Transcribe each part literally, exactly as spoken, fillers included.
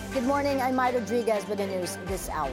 Good morning, I'm Mai Rodriguez with the news this hour.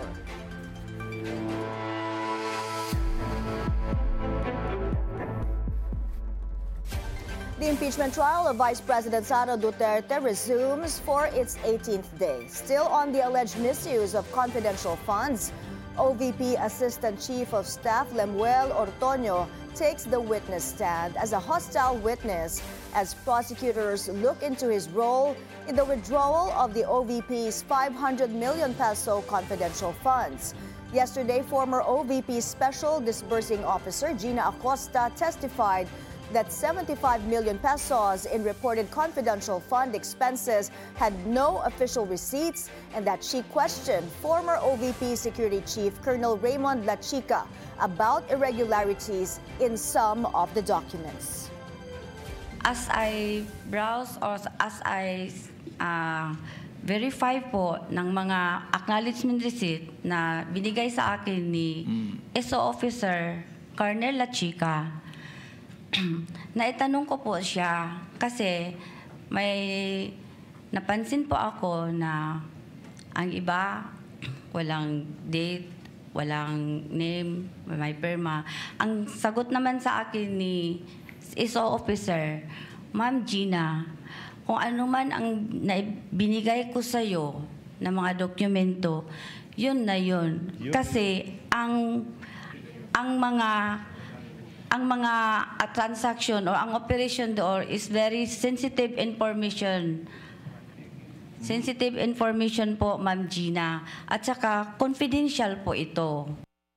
The impeachment trial of Vice President Sara Duterte resumes for its eighteenth day. Still on the alleged misuse of confidential funds, O V P Assistant Chief of Staff Lemuel Ortoño takes the witness stand as a hostile witness as prosecutors look into his role in the withdrawal of the O V P's five hundred million peso confidential funds. Yesterday, former O V P Special Disbursing Officer Gina Acosta testified that seventy-five million pesos in reported confidential fund expenses had no official receipts and that she questioned former O V P Security Chief Colonel Raymond La Chica about irregularities in some of the documents. As I browse or as I uh, verify po ng mga acknowledgement receipt na binigay sa akin ni mm. S O Officer Colonel La Chica, naitanong ko po siya kasi may napansin po ako na ang iba walang date, walang name, may perma. Ang sagot naman sa akin ni S O Officer, Ma'am Gina, kung ano man ang binigay ko sa iyo na mga dokumento, yun na yun. Kasi ang ang mga ang mga uh, transaction or ang operation door is very sensitive information. Sensitive information po, Ma'am Gina. At saka confidential po ito.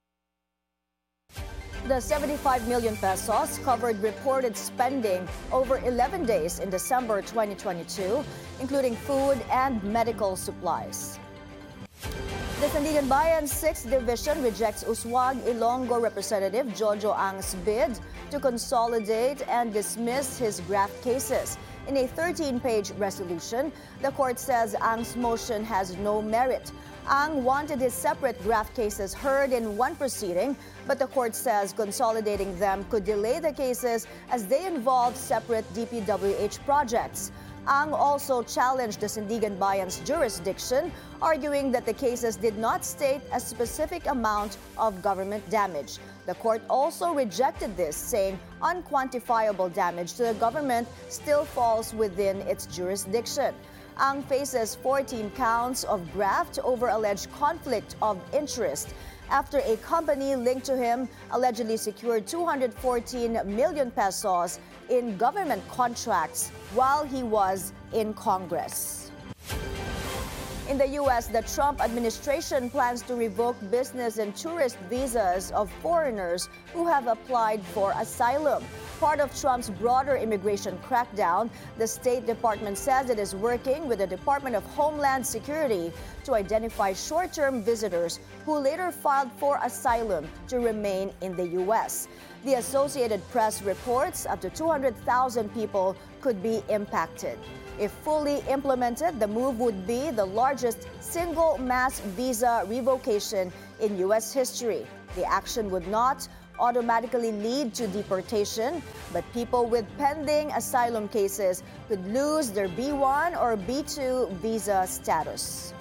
The seventy-five million pesos covered reported spending over eleven days in December twenty twenty-two, including food and medical supplies. The Sandigan Bayan sixth Division rejects Uswag Ilonggo Representative Jojo Ang's bid to consolidate and dismiss his graft cases. In a thirteen-page resolution, the court says Ang's motion has no merit. Ang wanted his separate graft cases heard in one proceeding, but the court says consolidating them could delay the cases as they involve separate D P W H projects. Ang also challenged the Sandigan Bayan's jurisdiction, arguing that the cases did not state a specific amount of government damage. The court also rejected this, saying unquantifiable damage to the government still falls within its jurisdiction. Ang faces fourteen counts of graft over alleged conflict of interest after a company linked to him allegedly secured two hundred fourteen million pesos in government contracts while he was in Congress. In the U S, the Trump administration plans to revoke business and tourist visas of foreigners who have applied for asylum. Part of Trump's broader immigration crackdown, the State Department says it is working with the Department of Homeland Security to identify short-term visitors who later filed for asylum to remain in the U S. The Associated Press reports up to two hundred thousand people could be impacted. If fully implemented, the move would be the largest single mass visa revocation in U S history. The action would not automatically lead to deportation, but people with pending asylum cases could lose their B one or B two visa status.